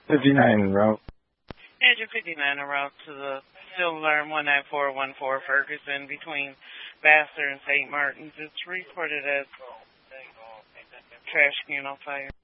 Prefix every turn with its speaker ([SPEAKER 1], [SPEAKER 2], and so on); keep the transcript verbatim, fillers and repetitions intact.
[SPEAKER 1] fifty-nine en route.
[SPEAKER 2] Engine fifty-nine en route to the Still Alarm one nine four one four Ferguson between Vassar and Saint Martin's. It's reported as trash can on fire.